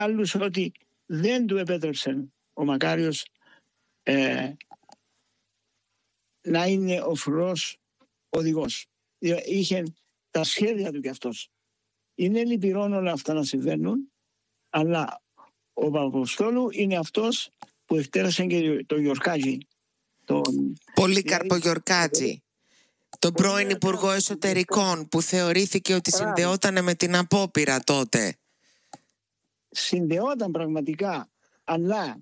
άλλους ότι δεν του επέτρεψε ο Μακάριος να είναι ο φρουρός οδηγός. Είχε τα σχέδια του κι αυτός. Είναι λυπηρό όλα αυτά να συμβαίνουν, αλλά ο Παπαποστόλου είναι αυτός που εκτέλεσε και το Γιορκάτζη. Πολύκαρπο Γιορκάτζη, τον πρώην Υπουργό Εσωτερικών, που θεωρήθηκε ότι συνδεόταν με την απόπειρα τότε. Συνδεόταν πραγματικά, αλλά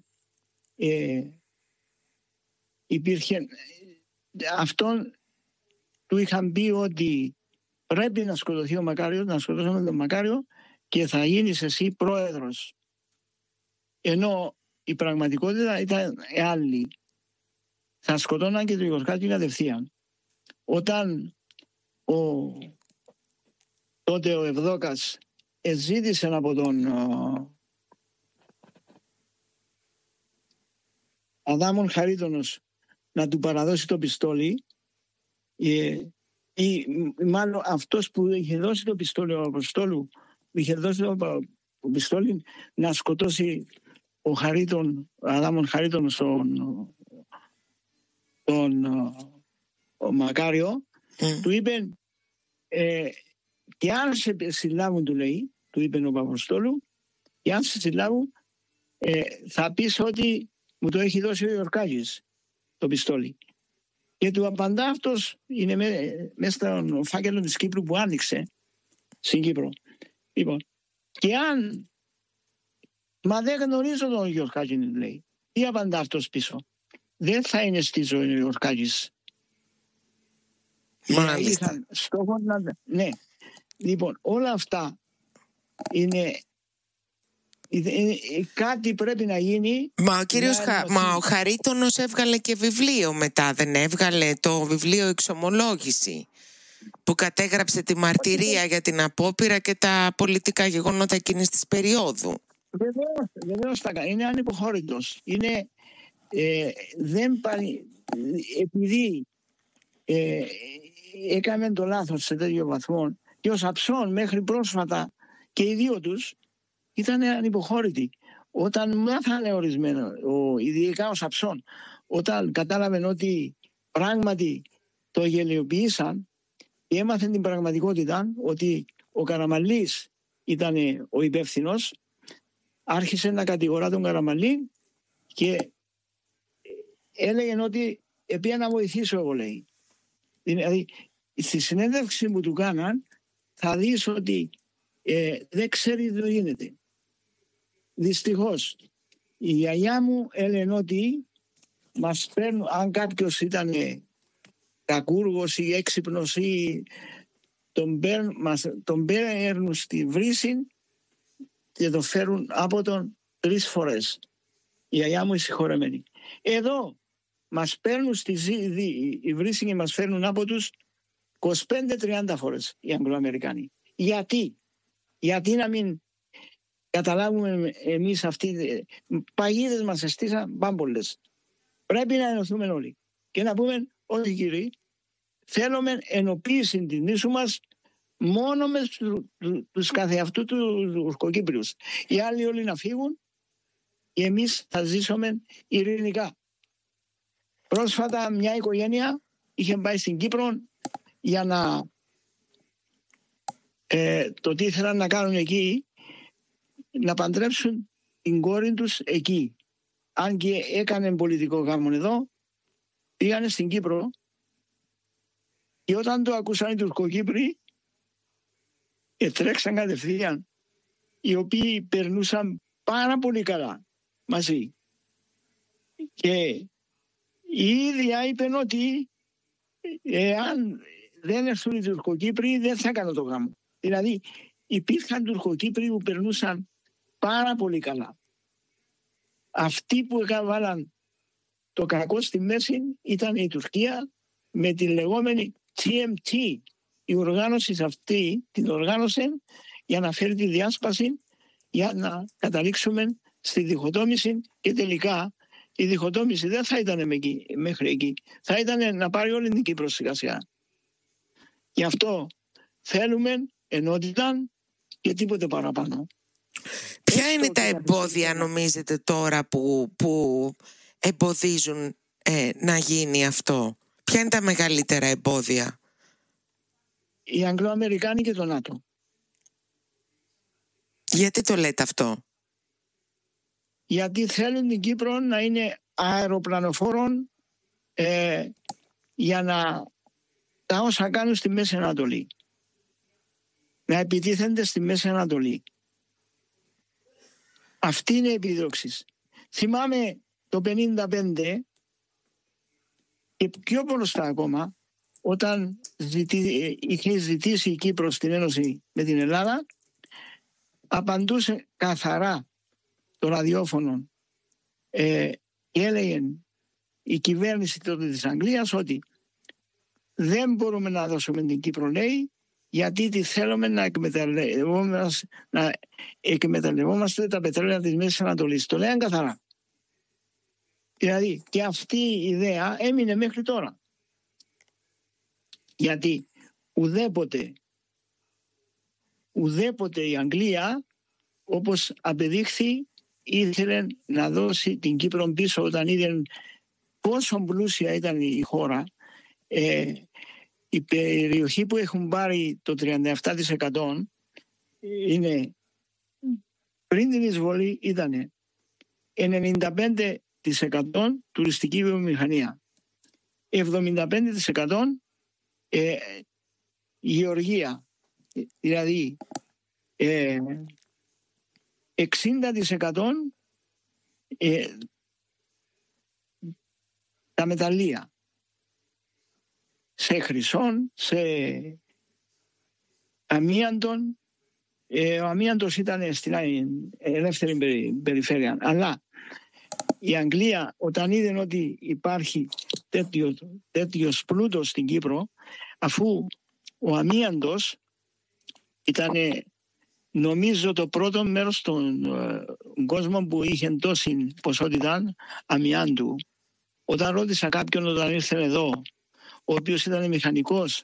υπήρχε, αυτόν του είχαν πει ότι πρέπει να σκοτωθεί ο Μακάριος, να σκοτώσουμε τον Μακάριο και θα γίνεις εσύ πρόεδρος. Ενώ η πραγματικότητα ήταν άλλη. Θα σκοτώναν και τον Γιορκάτζη κατευθείαν. Όταν τότε ο Ευδόκας ζήτησε από τον Αδάμον Χαρίτωνος να του παραδώσει το πιστόλι, ή μάλλον αυτός που είχε δώσει το πιστόλι, ο Αποστόλου, είχε δώσει το πιστόλι να σκοτώσει ο Αδάμον Χαρίτωνος τον Μακάριο, του είπε και αν σε συλλάβουν, του λέει, του είπε ο Παπαποστόλου, και αν σε συλλάβουν θα πεις ότι μου το έχει δώσει ο Γιορκάτζης το πιστόλι. Και του απαντά αυτός, είναι μέσα στον φάκελο της Κύπρου που άνοιξε στην Κύπρο. Λοιπόν, και αν μα δεν γνωρίζω τον Γιορκάτζη, λέει, τι απαντά αυτός πίσω? Δεν θα είναι στη ζωή ο Γιορκάτζης. Μάλιστα. Ναι. Λοιπόν, όλα αυτά είναι κάτι πρέπει να γίνει. Μα ο Χαρίτωνος έβγαλε και βιβλίο μετά, δεν έβγαλε το βιβλίο Εξομολόγηση, που κατέγραψε τη μαρτυρία για την απόπειρα και τα πολιτικά γεγονότα εκείνης της περίοδου. Βεβαίως είναι ανυποχώρητος. Είναι επειδή έκαμε το λάθος σε τέτοιο βαθμό, και ο Σαψόν μέχρι πρόσφατα και οι δύο τους ήταν ανυποχώρητοι. Όταν μάθανε ορισμένα, ειδικά ο Σαψόν, όταν κατάλαβαν ότι πράγματι το γελιοποιήσαν και έμαθαν την πραγματικότητα ότι ο Καραμανλής ήταν ο υπεύθυνος, άρχισε να κατηγορά τον Καραμανλή και έλεγε ότι επία να βοηθήσω εγώ, λέει. Δηλαδή στη συνέντευξη που του κάναν θα δεις ότι δεν ξέρει τι γίνεται. Δυστυχώς η γιαγιά μου έλεγε ότι μας παίρνουν, αν κάποιος ήταν κακούργος ή έξυπνος ή τον παίρνουν στη βρύση και τον φέρουν από τον 3 φορές. Η γιαγιά μου η συγχωρεμένη. Εδώ μας παίρνουν στη βρύση και μας φέρνουν από τους 25-30 φορές οι Αγγλοαμερικάνοι. Γιατί να μην καταλάβουμε εμείς αυτοί, παγίδες μας εστίσαν πάμπολες. Πρέπει να ενωθούμε όλοι και να πούμε, όχι κύριοι, θέλουμε ενοποίηση της νήσου μας μόνο με τους καθεαυτού τους Τουρκοκύπριους. Οι άλλοι όλοι να φύγουν και εμείς θα ζήσουμε ειρηνικά. Πρόσφατα μια οικογένεια είχε πάει στην Κύπρο για να το τι ήθελαν να κάνουν εκεί, να παντρέψουν την κόρη τους εκεί. Αν και έκανε πολιτικό γάμο εδώ, πήγανε στην Κύπρο και όταν το ακούσαν οι Τουρκοκύπροι τρέξαν κατευθείαν, οι οποίοι περνούσαν πάρα πολύ καλά μαζί. Και η ίδια είπε ότι εάν δεν έρθουν οι Τουρκοκύπροι δεν θα κάνω το γάμο. Δηλαδή υπήρχαν Τουρκοκύπροι που περνούσαν πάρα πολύ καλά. Αυτοί που βάλαν το κακό στη μέση ήταν η Τουρκία με τη λεγόμενη TMT. Η οργάνωση αυτή την οργάνωσε για να φέρει τη διάσπαση, για να καταλήξουμε στη διχοτόμηση και τελικά η διχοτόμηση δεν θα ήταν μέχρι εκεί. Θα ήταν να πάρει όλη την Κύπρο σιγά σιγά. Γι' αυτό θέλουμε ενότητα και τίποτε παραπάνω. Ποια είναι τα εμπόδια, νομίζετε, τώρα που εμποδίζουν να γίνει αυτό? Ποια είναι τα μεγαλύτερα εμπόδια? Οι Αγγλοαμερικάνοι και το ΝΑΤΟ. Γιατί το λέτε αυτό? Γιατί θέλουν την Κύπρο να είναι αεροπλανοφόρον για να τα όσα κάνουν στη Μέση Ανατολή. Να επιτίθενται στη Μέση Ανατολή. Αυτή είναι η επιδόξη. Θυμάμαι το 1955 και πιο μπροστά ακόμα, όταν είχε ζητήσει η Κύπρος την Ένωση με την Ελλάδα, απαντούσε καθαρά το ραδιόφωνο και έλεγε η κυβέρνηση τότε της Αγγλίας ότι δεν μπορούμε να δώσουμε την Κύπρο, λέει, γιατί τη θέλουμε να εκμεταλλευόμαστε τα πετρέλαια της Μέσης Ανατολής. Το λένε καθαρά. Δηλαδή και αυτή η ιδέα έμεινε μέχρι τώρα. Γιατί ουδέποτε η Αγγλία, όπως απεδείχθη, ήθελε να δώσει την Κύπρο πίσω όταν είδε πόσο πλούσια ήταν η χώρα. Η περιοχή που έχουν πάρει το 37% είναι, πριν την εισβολή ήταν 95% τουριστική βιομηχανία, 75% γεωργία, δηλαδή 60% τα μεταλλεία, σε χρυσόν, σε αμίαντον. Ο αμίαντος ήταν στην ελεύθερη περιφέρεια. Αλλά η Αγγλία, όταν είδε ότι υπάρχει τέτοιος πλούτος στην Κύπρο, αφού ο αμίαντος ήταν, νομίζω, το πρώτο μέρος στον κόσμο που είχε τόση ποσότητα αμιάντου. Όταν ρώτησα κάποιον όταν ήρθε εδώ, ο οποίος ήταν μηχανικός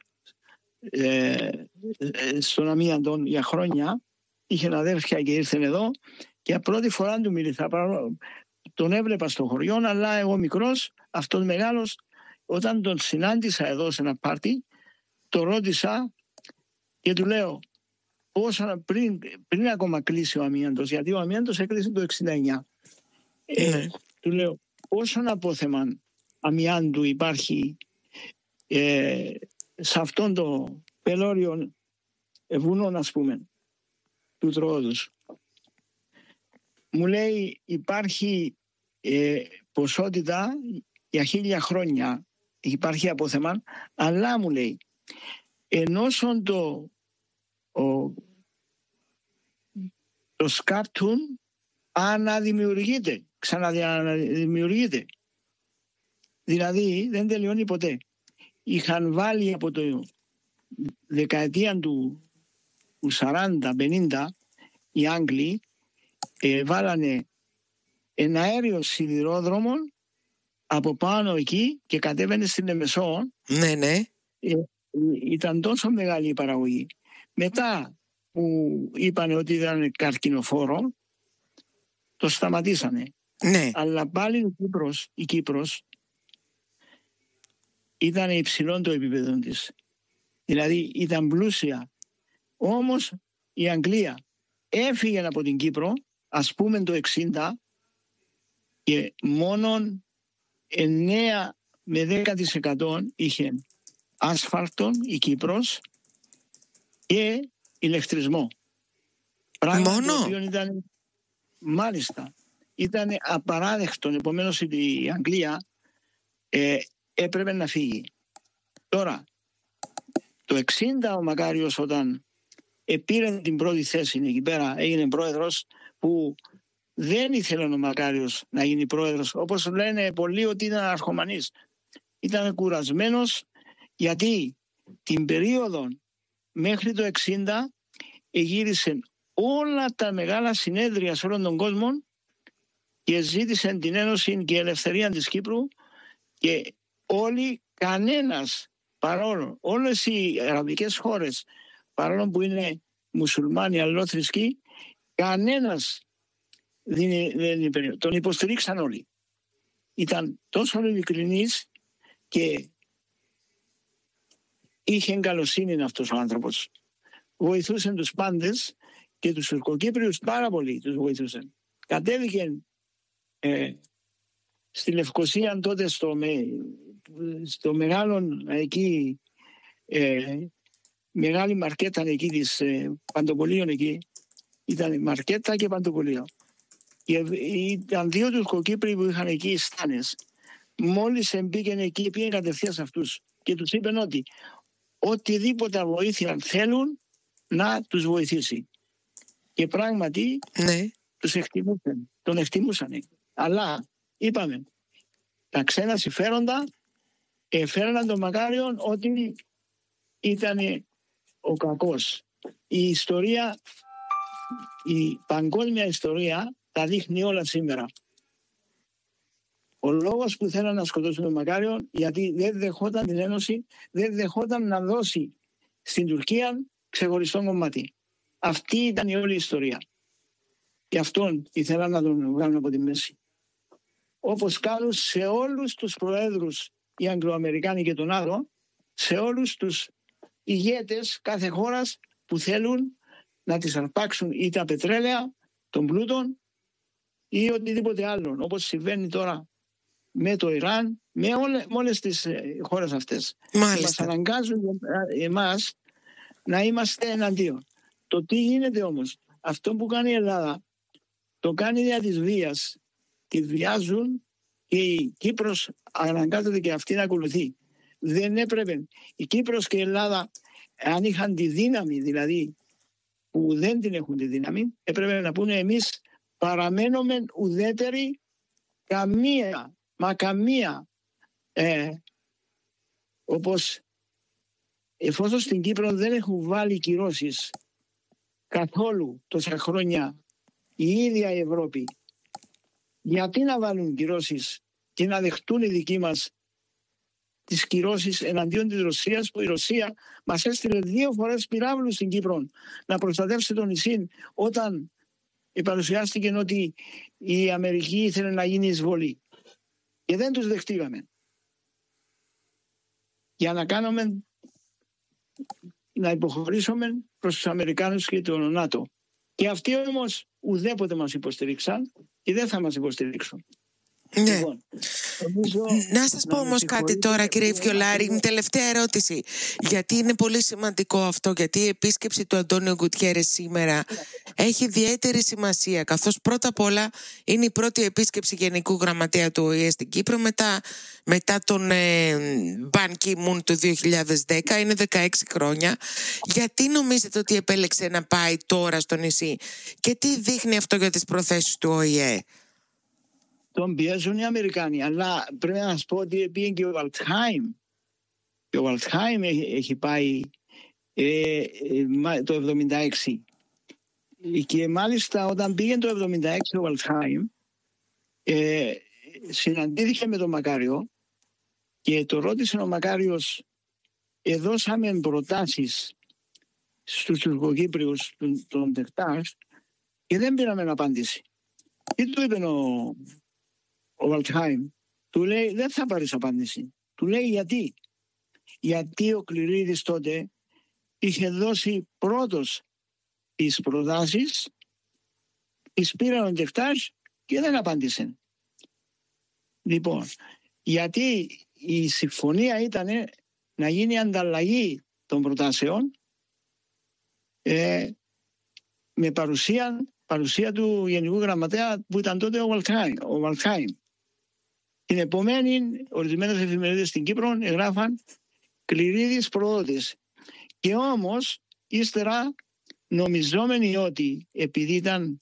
στον αμίαντον για χρόνια, είχε αδέρφια και ήρθε εδώ και πρώτη φορά του μίλησα. Τον έβλεπα στο χωριό, αλλά εγώ μικρός, αυτός μεγάλος, όταν τον συνάντησα εδώ σε ένα πάρτι, το ρώτησα και του λέω πόσο πριν ακόμα κλείσει ο αμίαντος, γιατί ο αμίαντος έκλεισε το 1969. Του λέω πόσον απόθεμα αμιάντου υπάρχει σε αυτόν το πελώριο βουνό, ας πούμε, του Τροώδους. Μου λέει υπάρχει ποσότητα για 1000 χρόνια, υπάρχει απόθεμα, αλλά μου λέει ενώσον το σκάπτουν αναδημιουργείται, ξαναδημιουργείται. Δηλαδή δεν τελειώνει ποτέ. Είχαν βάλει από το δεκαετία του 40-50 οι Άγγλοι, βάλανε ένα αέριο σιδηρόδρομο από πάνω εκεί και κατέβαινε στην Λεμεσό. Ναι. Ήταν τόσο μεγάλη η παραγωγή. Μετά που είπαν ότι ήταν καρκινοφόρο, το σταματήσανε. Ναι. Αλλά πάλι η Κύπρος ήταν υψηλό το επίπεδο της. Δηλαδή ήταν πλούσια. Όμως η Αγγλία έφυγε από την Κύπρο, ας πούμε το 60, και μόνο 9 με 10% είχε άσφαλτον η Κύπρος και ηλεκτρισμό. Μόνο? Το οποίο ήταν, μάλιστα, ήταν απαράδεκτο. Επομένως η Αγγλία έπρεπε να φύγει. Τώρα, το 60 ο Μακάριος, όταν πήρε την πρώτη θέση εκεί πέρα, έγινε πρόεδρος, που δεν ήθελε ο Μακάριος να γίνει πρόεδρος, όπως λένε πολλοί ότι ήταν αρχομανής. Ήταν κουρασμένος, γιατί την περίοδο μέχρι το 60 γύρισε όλα τα μεγάλα συνέδρια σε όλον τον κόσμο και ζήτησε την Ένωση και ελευθερία της Κύπρου, και κανένας, παρόλο όλες οι αραβικές χώρες, παρόλο που είναι μουσουλμάνοι αλληλόθρησκοι, κανένας Τον υποστηρίξαν όλοι. Ήταν τόσο ειλικρινής και είχε εγκαλοσύνη αυτός ο άνθρωπος. Βοηθούσε τους πάντες και τους Τουρκοκύπριους πάρα πολύ τους βοηθούσε. Κατέβηκε στη Λευκοσία τότε στο μεγάλο εκεί μεγάλη μαρκέτα εκεί της Παντοπολίων εκεί. Ήταν μαρκέτα και Παντοπολίο. Και ήταν δύο Τουρκοκύπριοι που είχαν εκεί στάνες. Μόλις μπήκαν εκεί, πήγαν κατευθείαν σε αυτούς και τους είπαν ότι οτιδήποτε βοήθεια θέλουν να τους βοηθήσει. Και πράγματι τον εκτιμούσαν. Αλλά είπαμε, τα ξένα συμφέροντα φέρναν τον Μακάριον ότι ήταν ο κακός. Η ιστορία, η παγκόσμια ιστορία τα δείχνει όλα σήμερα. Ο λόγος που θέλαν να σκοτώσουν τον Μακάριον, γιατί δεν δεχόταν την Ένωση, δεν δεχόταν να δώσει στην Τουρκία ξεχωριστό κομμάτι. Αυτή ήταν η όλη ιστορία. Και αυτόν ήθελαν να τον βγάλουν από τη μέση. Όπως κάνουν σε όλους τους προέδρους οι Αγγλοαμερικάνοι και τον άλλο, σε όλους τους ηγέτες κάθε χώρας που θέλουν να τις αρπάξουν ή τα πετρέλαια των πλούτων ή οτιδήποτε άλλο, όπως συμβαίνει τώρα με το Ιράν, με όλες τις χώρες αυτές. Μας αναγκάζουν εμάς να είμαστε εναντίον. Το τι γίνεται όμως, αυτό που κάνει η Ελλάδα, το κάνει δια της βίας. Τη βιάζουν και η Κύπρος αναγκάζεται και αυτή να ακολουθεί. Δεν έπρεπε. Η Κύπρος και η Ελλάδα, αν είχαν τη δύναμη, δηλαδή, που δεν την έχουν τη δύναμη, έπρεπε να πούνε εμείς παραμένουμε ουδέτεροι καμία. Όπως εφόσον στην Κύπρο δεν έχουν βάλει κυρώσεις καθόλου τόσα χρόνια η ίδια η Ευρώπη, γιατί να βάλουν κυρώσεις και να δεχτούν οι δικοί μας τις κυρώσεις εναντίον της Ρωσίας, που η Ρωσία μας έστειλε 2 φορές πυράβλους στην Κύπρο να προστατεύσει το νησί όταν παρουσιάστηκε ότι η Αμερική ήθελε να γίνει εισβολή. Και δεν τους δεχτήκαμε. Για να υποχωρήσουμε προς τους Αμερικάνους και τον ΝΑΤΟ. Και αυτοί όμως ουδέποτε μας υποστηρίξαν και δεν θα μας υποστηρίξουν. Ναι. Να σας πω όμως κάτι τώρα, κύριε Βιολάρη, η τελευταία ερώτηση, γιατί είναι πολύ σημαντικό αυτό, γιατί η επίσκεψη του Αντώνιο Γκουτιέρες σήμερα έχει ιδιαίτερη σημασία, καθώς πρώτα απ' όλα είναι η πρώτη επίσκεψη Γενικού Γραμματέα του ΟΗΕ στην Κύπρο μετά τον Μπαν Κι Μουν του 2010, είναι 16 χρόνια. Γιατί νομίζετε ότι επέλεξε να πάει τώρα στο νησί και τι δείχνει αυτό για τις προθέσεις του ΟΗΕ? Τον πιέζουν οι Αμερικάνοι, αλλά πρέπει να σας πω ότι πήγε και ο Βαλτχάιμ. Και ο Βαλτχάιμ έχει πάει το 1976. Και μάλιστα όταν πήγε το 1976 ο Βαλτχάιμ, συναντήθηκε με τον Μακάριο και το ρώτησε ο Μακάριος, δώσαμε προτάσεις στους Τουρκοκύπριους των Τεχτάς και δεν πήραμε απάντηση. Τι του είπε ο Βαλτχάιμ? Του λέει δεν θα πάρεις απάντηση. Του λέει γιατί? Γιατί ο Κληρίδης τότε είχε δώσει πρώτος τις προτάσεις, τις πήραν ο Τεχτάς και δεν απάντησε. Λοιπόν, γιατί η συμφωνία ήταν να γίνει ανταλλαγή των προτάσεων με παρουσία του Γενικού Γραμματέα που ήταν τότε ο Βαλτχάιμ. Την επομένη, ορισμένες εφημερίδες στην Κύπρο εγγράφαν Κληρίδης προδότης. Και όμως, ύστερα νομιζόμενοι ότι επειδή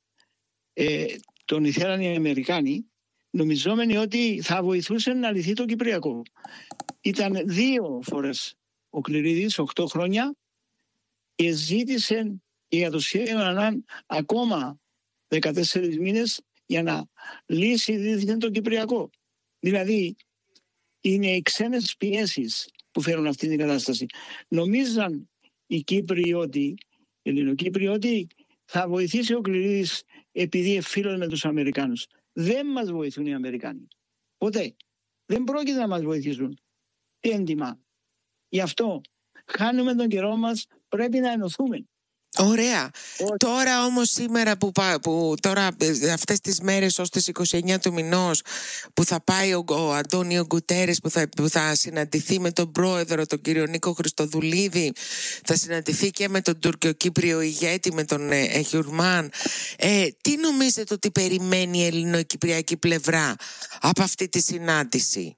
τον ήθελαν οι Αμερικάνοι, νομιζόμενοι ότι θα βοηθούσε να λυθεί το Κυπριακό. Ήταν 2 φορές ο Κληρίδης, 8 χρόνια, και ζήτησε για το σχέδιο Ανάν ακόμα 14 μήνες για να λύσει δίθεν το Κυπριακό. Δηλαδή, είναι οι ξένες πιέσεις που φέρουν αυτή την κατάσταση. Νομίζαν οι Κύπριοι ότι, οι Ελληνοκύπριοι, ότι θα βοηθήσει ο Κληρίδης επειδή φίλος με τους Αμερικάνους. Δεν μας βοηθούν οι Αμερικάνοι. Ποτέ. Δεν πρόκειται να μας βοηθήσουν. Έντιμα. Γι' αυτό χάνουμε τον καιρό μας, πρέπει να ενωθούμε. Ωραία. Τώρα όμως σήμερα τώρα αυτές τις μέρες ως τις 29 του μηνός που θα πάει ο Αντώνιο Γκουτέρες που θα συναντηθεί με τον πρόεδρο τον κύριο Νίκο Χριστοδουλίδη, θα συναντηθεί και με τον τουρκοκύπριο ηγέτη, με τον Εχιουρμάν. Τι νομίζετε ότι περιμένει η ελληνοκυπριακή πλευρά από αυτή τη συνάντηση?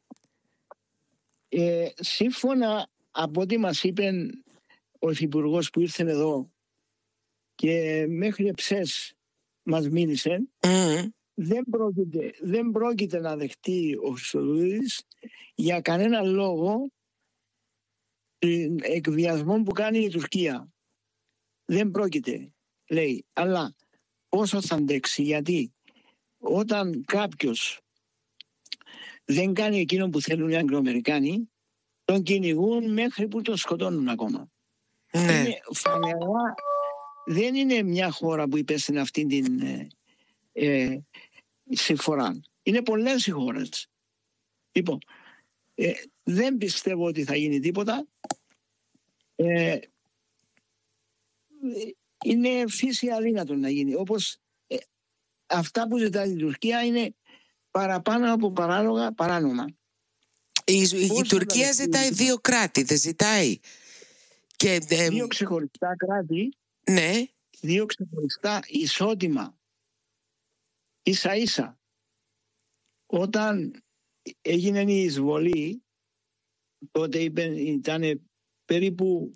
Σύμφωνα από ό,τι μας είπε ο υφυπουργός που ήρθε εδώ και μέχρι εχθές μας μίλησε, δεν πρόκειται να δεχτεί ο Χριστοδουλίδης για κανένα λόγο εκβιασμών που κάνει η Τουρκία. Δεν πρόκειται, λέει. Αλλά πόσο θα αντέξει? Γιατί όταν κάποιος δεν κάνει εκείνο που θέλουν οι Αγγλοαμερικάνοι, τον κυνηγούν μέχρι που τον σκοτώνουν ακόμα. Ναι. Είναι φανερά. Δεν είναι μια χώρα που υπέστην αυτήν την συμφορά. Είναι πολλές οι χώρες. Λοιπόν, δεν πιστεύω ότι θα γίνει τίποτα. Είναι φύση αδύνατο να γίνει. Όπως αυτά που ζητάει η Τουρκία είναι παραπάνω από παράνομα. Η Τουρκία ζητάει 2 κράτη, δεν ζητάει? Και, 2 ξεχωριστά κράτη. Ναι. 2 ξεχωριστά ισότιμα. Ίσα ίσα. Όταν έγινε η εισβολή, τότε ήταν περίπου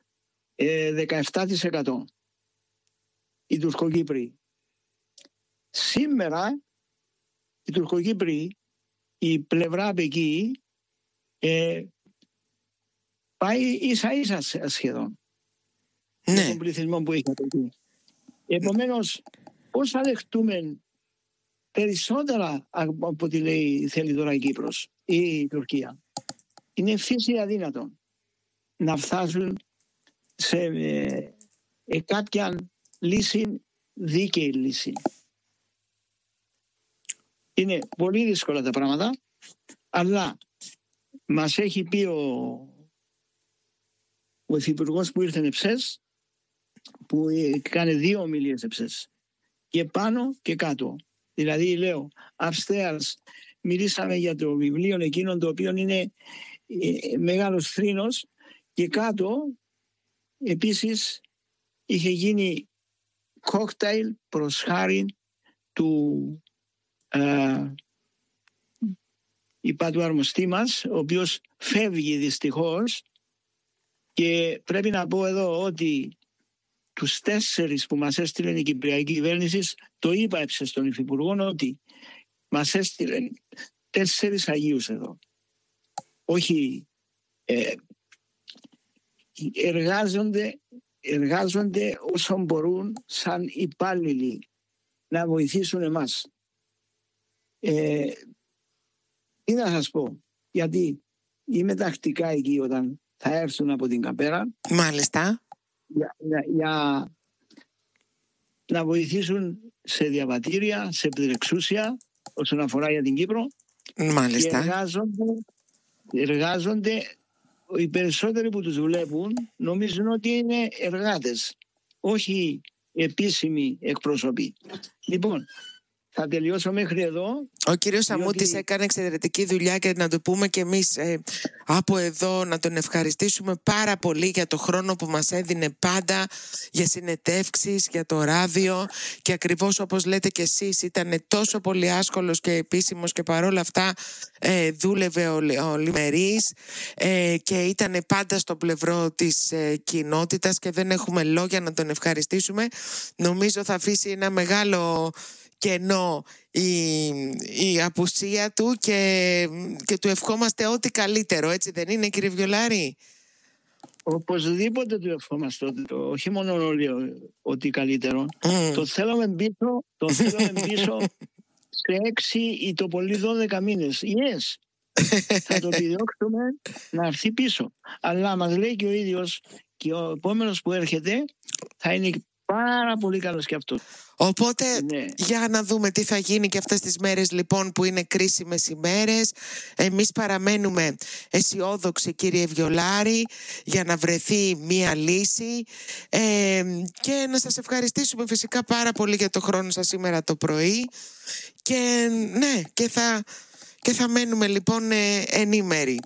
17% οι Τουρκοκύπροι. Σήμερα οι Τουρκοκύπροι, η πλευρά από εκεί πάει ίσα ίσα σχεδόν. Ναι. Με τον πληθυσμό που είχατε εκεί. Επομένως, πώς θα δεχτούμε περισσότερα από ό,τι θέλει τώρα η Κύπρος ή η Τουρκία? Είναι φύση αδύνατο να φτάσουν σε κάποια λύση, δίκαιη λύση. Είναι πολύ δύσκολα τα πράγματα, αλλά μας έχει πει ο υφυπουργός που ήρθε εψές, που κάνει 2 ομιλίες εψές, και πάνω και κάτω. Δηλαδή λέω, upstairs μιλήσαμε για το βιβλίο εκείνο το οποίο είναι μεγάλος θρήνος, και κάτω επίσης είχε γίνει κόκταιλ προς χάρη του του αρμοστή μας, ο οποίος φεύγει δυστυχώς, και πρέπει να πω εδώ ότι τους 4 που μας έστειλε η Κυπριακή Κυβέρνηση, το είπα έψε στον Υφυπουργό ότι μας έστειλε 4 Αγίους εδώ. Όχι, εργάζονται όσο μπορούν σαν υπάλληλοι να βοηθήσουν εμάς. Τι να σας πω, γιατί είμαι τακτικά εκεί όταν θα έρθουν από την Καπέρα. Μάλιστα. Για να βοηθήσουν σε διαβατήρια, σε πληρεξούσια όσον αφορά για την Κύπρο. Μάλιστα. Και εργάζονται οι περισσότεροι που τους βλέπουν νομίζουν ότι είναι εργάτες, όχι επίσημοι εκπρόσωποι. Λοιπόν, θα τελειώσω μέχρι εδώ. Ο κύριος Σαμούτης έκανε εξαιρετική δουλειά και να το πούμε και εμείς από εδώ, να τον ευχαριστήσουμε πάρα πολύ για το χρόνο που μας έδινε πάντα, για συνεντεύξεις, για το ράδιο, και ακριβώς όπως λέτε και εσείς ήταν τόσο πολύ άσχολος και επίσημος και παρόλα αυτά δούλευε ολημερής και ήταν πάντα στο πλευρό της κοινότητας και δεν έχουμε λόγια να τον ευχαριστήσουμε. Νομίζω θα αφήσει ένα μεγάλο κενό η απουσία του και του ευχόμαστε ό,τι καλύτερο, έτσι δεν είναι, κύριε Βιολάρη? Οπωσδήποτε του ευχόμαστε όχι μόνο ό,τι καλύτερο. Το θέλουμε πίσω σε 6 ή το πολύ 12 μήνες. Yes. Θα το επιδιώξουμε να έρθει πίσω. Αλλά μας λέει και ο ίδιος, και ο επόμενος που έρχεται θα είναι Πάρα πολύ καλός και αυτός. Οπότε για να δούμε τι θα γίνει και αυτές τις μέρες λοιπόν που είναι κρίσιμες ημέρες. Εμείς παραμένουμε αισιόδοξοι, κύριε Βιολάρη, για να βρεθεί μία λύση, και να σας ευχαριστήσουμε φυσικά πάρα πολύ για το χρόνο σας σήμερα το πρωί και ναι, και θα μένουμε λοιπόν ενήμεροι.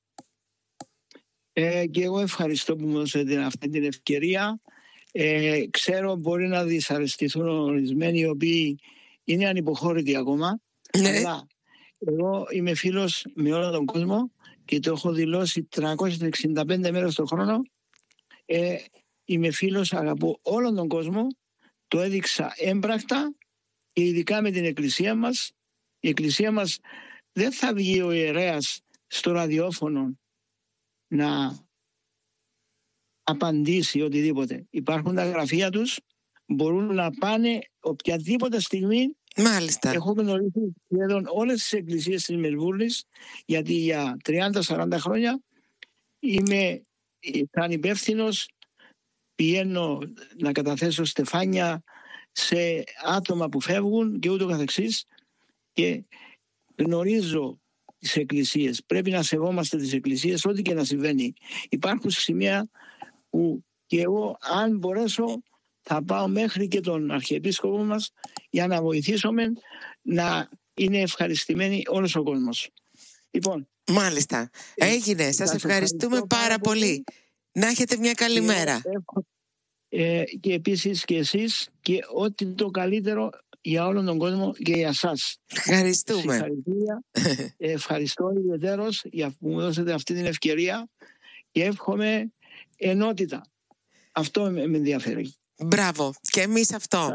Και εγώ ευχαριστώ που μου δώσετε αυτή την ευκαιρία. Ξέρω μπορεί να δυσαρεστηθούν ορισμένοι οι οποίοι είναι ανυποχώρητοι ακόμα, αλλά εγώ είμαι φίλος με όλο τον κόσμο και το έχω δηλώσει 365 μέρες το χρόνο. Είμαι φίλος, αγαπώ όλον τον κόσμο, το έδειξα έμπρακτα και ειδικά με την εκκλησία μας. Η εκκλησία μας δεν θα βγει ο ιερέας στο ραδιόφωνο να απαντήσει οτιδήποτε. Υπάρχουν τα γραφεία τους, μπορούν να πάνε οποιαδήποτε στιγμή. Μάλιστα. Έχω γνωρίσει σχεδόν όλες τις εκκλησίες της Μελβούρνης, γιατί για 30-40 χρόνια είμαι σαν υπεύθυνος, πηγαίνω να καταθέσω στεφάνια σε άτομα που φεύγουν και ούτω καθεξής, και γνωρίζω τις εκκλησίες. Πρέπει να σεβόμαστε τις εκκλησίες ό,τι και να συμβαίνει. Υπάρχουν σημεία που και εγώ, αν μπορέσω, θα πάω μέχρι και τον Αρχιεπίσκοπο μας για να βοηθήσουμε να είναι ευχαριστημένοι όλος ο κόσμος. Λοιπόν, μάλιστα. Έγινε. Σας ευχαριστούμε πάρα πολύ. Να έχετε μια καλή μέρα. Και επίσης και εσείς, και ό,τι το καλύτερο για όλον τον κόσμο και για σας. Ευχαριστούμε. Ευχαριστώ ιδιαίτερως για που μου δώσετε αυτή την ευκαιρία και εύχομαι ενότητα. Αυτό με ενδιαφέρει. Μπράβο. Και εμείς αυτό.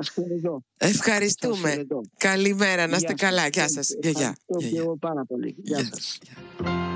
Ευχαριστούμε. Καλημέρα. Να είστε καλά. Γεια σας. Ευχαριστώ και εγώ πάρα πολύ. Γεια σας.